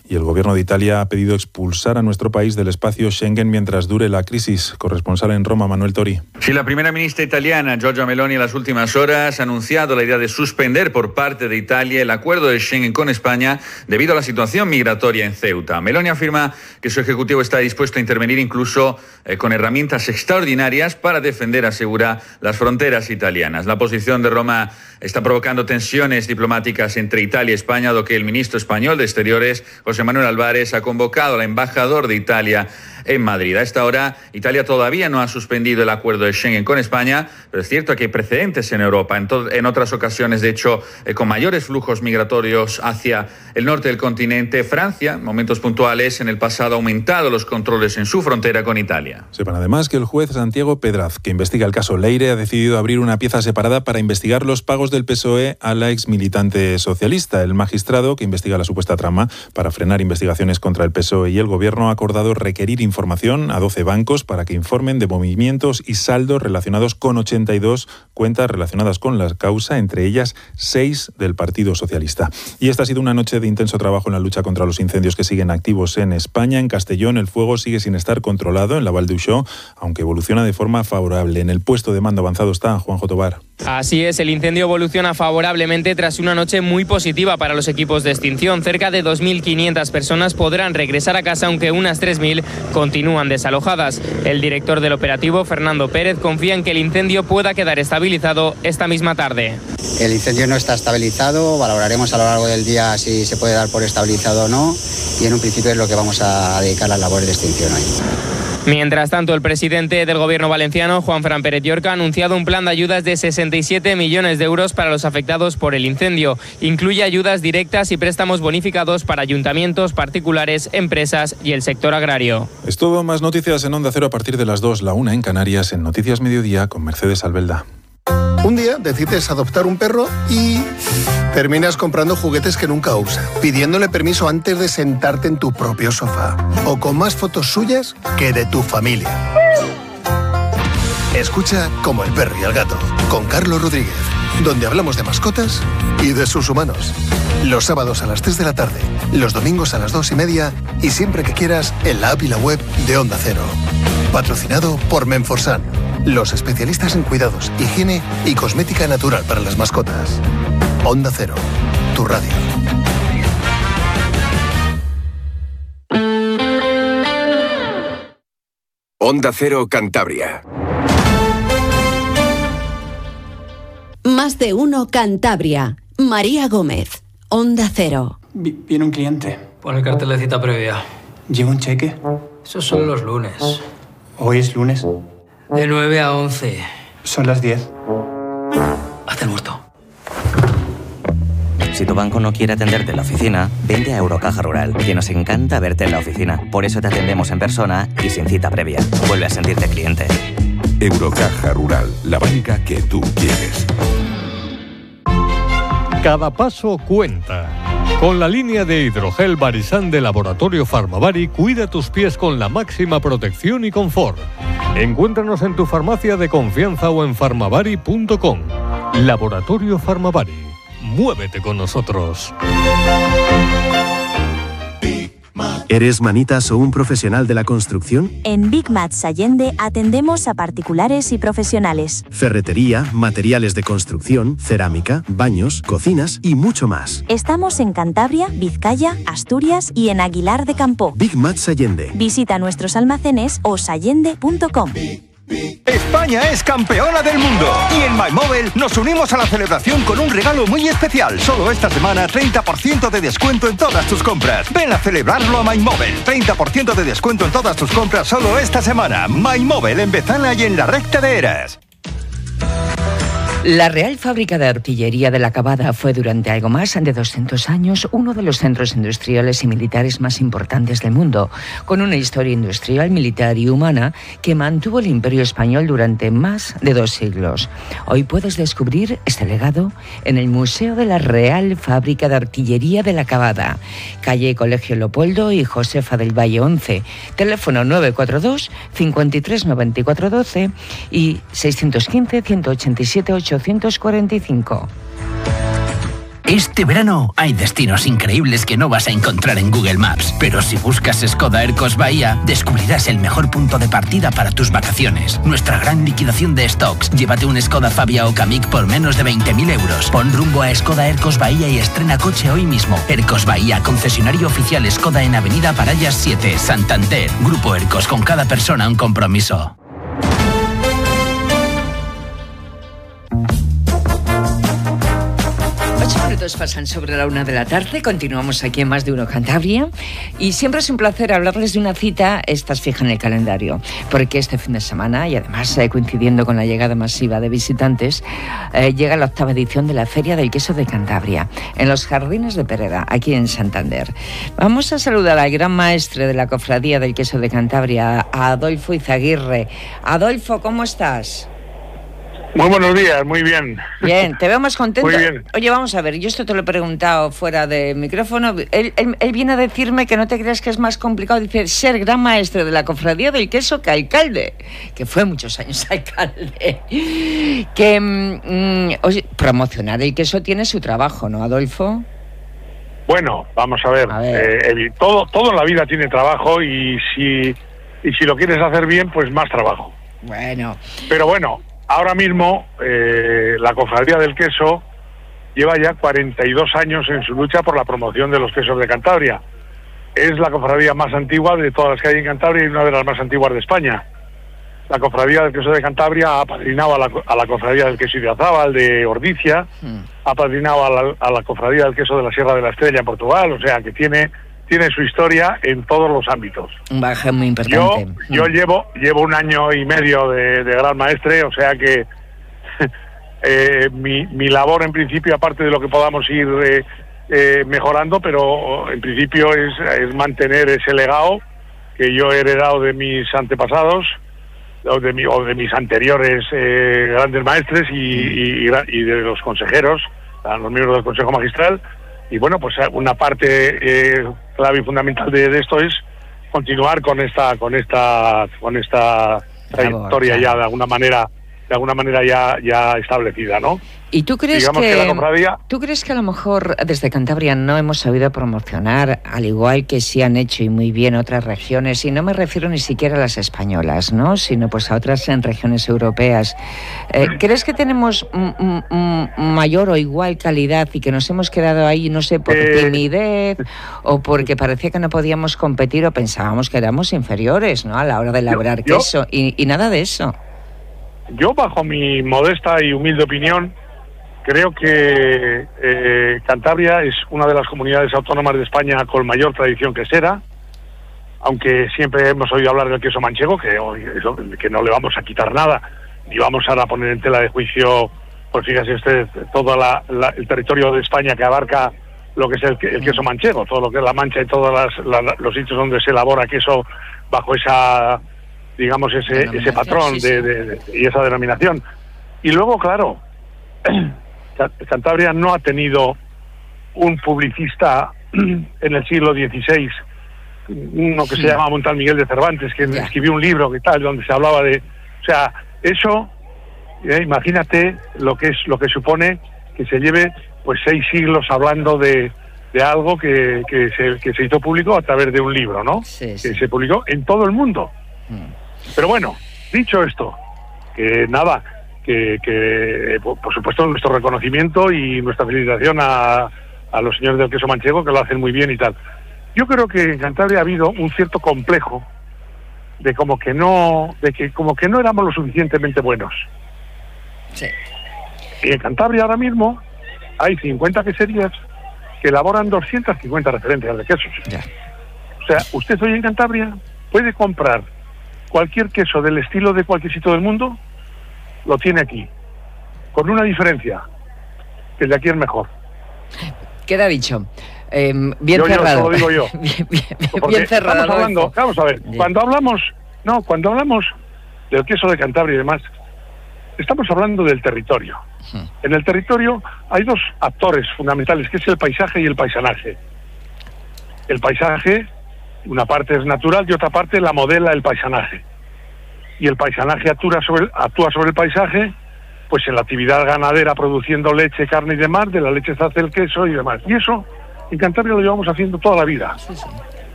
Y el gobierno de Italia ha pedido expulsar a nuestro país del espacio Schengen mientras dure la crisis. Corresponsal en Roma, Manuel Tori. Sí, la primera ministra italiana, Giorgia Meloni, en las últimas horas ha anunciado la idea de suspender por parte de Italia el acuerdo de Schengen con España debido a la situación migratoria en Ceuta. Meloni afirma que su ejecutivo está dispuesto a intervenir incluso con herramientas extraordinarias para defender, asegura, las fronteras italianas. La posición de Roma está provocando tensiones diplomáticas entre Italia y España, dado que el ministro español de Exteriores, José Manuel Álvarez, ha convocado al embajador de Italia en Madrid. A esta hora, Italia todavía no ha suspendido el acuerdo de Schengen con España, pero es cierto que hay precedentes en Europa. En otras ocasiones, de hecho, con mayores flujos migratorios hacia el norte del continente. Francia, en momentos puntuales, en el pasado ha aumentado los controles en su frontera con Italia. Sepan además que el juez Santiago Pedraz, que investiga el caso Leire, ha decidido abrir una pieza separada para investigar los pagos del PSOE a la exmilitante socialista. El magistrado, que investiga la supuesta trama para frenar investigaciones contra el PSOE y el Gobierno, ha acordado requerir información a 12 bancos para que informen de movimientos y saldos relacionados con 82 cuentas relacionadas con la causa, entre ellas 6 del Partido Socialista. Y esta ha sido una noche de intenso trabajo en la lucha contra los incendios que siguen activos en España. En Castellón el fuego sigue sin estar controlado en la Val d'Uixó, aunque evoluciona de forma favorable. En el puesto de mando avanzado está Juanjo Tobar. Así es, el incendio evoluciona favorablemente tras una noche muy positiva para los equipos de extinción. Cerca de 2.500 personas podrán regresar a casa, aunque unas 3.000 continúan desalojadas. El director del operativo, Fernando Pérez, confía en que el incendio pueda quedar estabilizado esta misma tarde. El incendio no está estabilizado, valoraremos a lo largo del día si se puede dar por estabilizado o no, y en un principio es lo que vamos a dedicar a la labor de extinción hoy. Mientras tanto, el presidente del gobierno valenciano, Juanfran Pérez Llorca, ha anunciado un plan de ayudas de 67 millones de euros para los afectados por el incendio. Incluye ayudas directas y préstamos bonificados para ayuntamientos, particulares, empresas y el sector agrario. Es todo, más noticias en Onda Cero a partir de las 2, la 1 en Canarias, en Noticias Mediodía con Mercedes Albelda. Un día decides adoptar un perro y terminas comprando juguetes que nunca usas, pidiéndole permiso antes de sentarte en tu propio sofá, o con más fotos suyas que de tu familia. Escucha Como el perro y el gato, con Carlos Rodríguez, donde hablamos de mascotas y de sus humanos. Los sábados a las 3 de la tarde, los domingos a las 2:30 y siempre que quieras en la app y la web de Onda Cero. Patrocinado por Menforsan, los especialistas en cuidados, higiene y cosmética natural para las mascotas. Onda Cero, tu radio. Onda Cero Cantabria. Más de uno Cantabria. María Gómez, Onda Cero. Viene un cliente. Pon el cartel de cita previa. ¿Lleva un cheque? Esos son los lunes. ¿Hoy es lunes? De 9 a 11. Son las 10. Hazte el muerto. Si tu banco no quiere atenderte en la oficina, vente a Eurocaja Rural, que nos encanta verte en la oficina. Por eso te atendemos en persona y sin cita previa. Vuelve a sentirte cliente. Eurocaja Rural, la banca que tú quieres. Cada paso cuenta. Con la línea de hidrogel Barisan de Laboratorio Farmavari, cuida tus pies con la máxima protección y confort. Encuéntranos en tu farmacia de confianza o en farmavari.com. Laboratorio Farmavari. Muévete con nosotros. ¿Eres manitas o un profesional de la construcción? En Big Mats Allende atendemos a particulares y profesionales. Ferretería, materiales de construcción, cerámica, baños, cocinas y mucho más. Estamos en Cantabria, Vizcaya, Asturias y en Aguilar de Campoo. Big Mats Allende. Visita nuestros almacenes o sallende.com. España es campeona del mundo y en MyMobile nos unimos a la celebración con un regalo muy especial. Solo esta semana 30% de descuento en todas tus compras. Ven a celebrarlo a MyMobile. 30% de descuento en todas tus compras solo esta semana. MyMobile en Bezana y en la Recta de Eras. La Real Fábrica de Artillería de la Cavada fue durante algo más de 200 años uno de los centros industriales y militares más importantes del mundo, con una historia industrial, militar y humana que mantuvo el Imperio Español durante más de 2 siglos. Hoy puedes descubrir este legado en el Museo de la Real Fábrica de Artillería de la Cavada, calle Colegio Leopoldo y Josefa del Valle 11, teléfono 942 53 94 12 y 615 187 845. Este verano hay destinos increíbles que no vas a encontrar en Google Maps, pero si buscas Skoda Ercos Bahía, descubrirás el mejor punto de partida para tus vacaciones. Nuestra gran liquidación de stocks. Llévate un Skoda Fabia o Kamiq por menos de 20.000 euros. Pon rumbo a Skoda Ercos Bahía y estrena coche hoy mismo. Ercos Bahía, concesionario oficial Skoda en Avenida Parallas 7, Santander. Grupo Ercos, con cada persona un compromiso. Pasan sobre la 1 de la tarde, continuamos aquí en Más de Uno Cantabria y siempre es un placer hablarles de una cita, estás fija en el calendario, porque este fin de semana y además coincidiendo con la llegada masiva de visitantes, llega la 8ª edición de la Feria del Queso de Cantabria, en los Jardines de Pereda, aquí en Santander. Vamos a saludar al gran maestre de la Cofradía del Queso de Cantabria, a Adolfo Izaguirre. Adolfo, ¿cómo estás? Muy buenos días, muy bien. Bien, te veo más contento. Muy bien. Oye, vamos a ver, yo esto te lo he preguntado fuera de micrófono. Él viene a decirme que no te creas que es más complicado, dice, ser gran maestro de la Cofradía del Queso que alcalde, que fue muchos años alcalde. Que oye, promocionar el queso tiene su trabajo, ¿no, Adolfo? Bueno, vamos a ver. Todo en la vida tiene trabajo y si lo quieres hacer bien, pues más trabajo. Bueno. Pero bueno, ahora mismo la Cofradía del Queso lleva ya 42 años en su lucha por la promoción de los quesos de Cantabria. Es la cofradía más antigua de todas las que hay en Cantabria y una de las más antiguas de España. La Cofradía del Queso de Cantabria ha apadrinado a la Cofradía del Queso de Azábal de Ordicia, ha apadrinado a la Cofradía del Queso de la Sierra de la Estrella en Portugal, o sea que tiene su historia en todos los ámbitos. Un bagaje muy importante. Yo llevo 1 año y medio de gran maestre, o sea que mi labor en principio, aparte de lo que podamos ir mejorando, pero en principio es mantener ese legado que yo he heredado de mis antepasados o de mis anteriores grandes maestres y de los consejeros, los miembros del Consejo Magistral. Y bueno, pues una parte clave y fundamental de esto es continuar con esta trayectoria ya de alguna manera ya establecida, ¿no? ¿Y tú crees que la cofradía... ¿Tú crees que a lo mejor desde Cantabria no hemos sabido promocionar, al igual que sí han hecho y muy bien otras regiones, y no me refiero ni siquiera a las españolas, ¿no?, sino pues a otras en regiones europeas? ¿Crees que tenemos mayor o igual calidad y que nos hemos quedado ahí, no sé, por timidez o porque parecía que no podíamos competir o pensábamos que éramos inferiores, ¿no?, a la hora de elaborar queso y nada de eso? Yo, bajo mi modesta y humilde opinión, creo que Cantabria es una de las comunidades autónomas de España con mayor tradición quesera, aunque siempre hemos oído hablar del queso manchego, que no le vamos a quitar nada, ni vamos a poner en tela de juicio, pues fíjese usted, todo el territorio de España que abarca lo que es el queso manchego, todo lo que es La Mancha y todos los sitios donde se elabora queso bajo esa, digamos, ese patrón y esa denominación. Y luego, claro, Cantabria no ha tenido un publicista en el siglo XVI, uno que se llama Montal Miguel de Cervantes, que escribió un libro que tal, donde se hablaba de... O sea, eso, imagínate lo que supone que se lleve pues 6 siglos hablando de algo que se hizo público a través de un libro, ¿no? Sí. Que se publicó en todo el mundo. Pero bueno, dicho esto, que nada, que por supuesto nuestro reconocimiento y nuestra felicitación a los señores del queso manchego, que lo hacen muy bien y tal. Yo creo que en Cantabria ha habido un cierto complejo de que como que no éramos lo suficientemente buenos. Sí. Y en Cantabria ahora mismo hay 50 queserías que elaboran 250 referencias de quesos. Ya. O sea, usted hoy en Cantabria puede comprar cualquier queso del estilo de cualquier sitio del mundo, lo tiene aquí, con una diferencia, que el de aquí es mejor. Queda dicho. Bien cerrado. Yo lo digo yo. bien cerrado. Estamos hablando, vamos a ver, cuando hablamos del queso de Cantabria y demás, estamos hablando del territorio. En el territorio hay 2 actores fundamentales, que es el paisaje y el paisanaje. El paisaje, una parte es natural y otra parte la modela el paisanaje. Y el paisanaje actúa sobre el paisaje pues en la actividad ganadera produciendo leche, carne y demás, de la leche se hace el queso y demás. Y eso en Cantabria lo llevamos haciendo toda la vida.